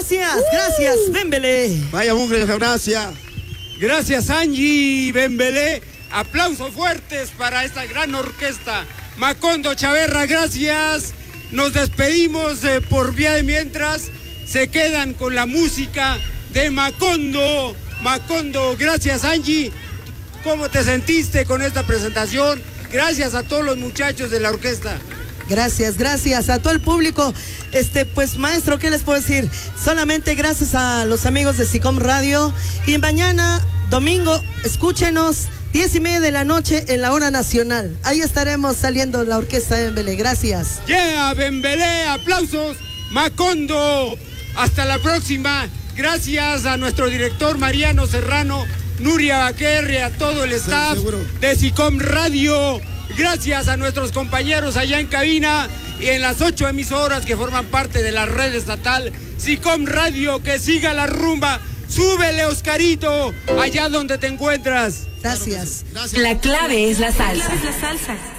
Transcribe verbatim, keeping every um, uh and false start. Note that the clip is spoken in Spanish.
Gracias, uh. gracias, Bembele. Vaya mugre, gracias. Gracias, Angie Bembele. Aplausos fuertes para esta gran orquesta. Macondo Chaverra, gracias. Nos despedimos eh, por vía de mientras. Se quedan con la música de Macondo. Macondo, gracias, Angie. ¿Cómo te sentiste con esta presentación? Gracias a todos los muchachos de la orquesta. Gracias, gracias a todo el público. Este, pues maestro, ¿qué les puedo decir? Solamente gracias a los amigos de SICOM Radio. Y mañana, domingo, escúchenos, diez y media de la noche en la hora nacional. Ahí estaremos saliendo la orquesta de Bembele. Gracias. Yeah, Bembele, aplausos. Macondo, hasta la próxima. Gracias a nuestro director Mariano Serrano, Nuria Baquerre, a todo el staff de SICOM Radio. Gracias a nuestros compañeros allá en cabina y en las ocho emisoras que forman parte de la red estatal SICOM Radio. Que siga la rumba. Súbele, Oscarito, allá donde te encuentras. Gracias. La clave es la salsa. La clave es la salsa.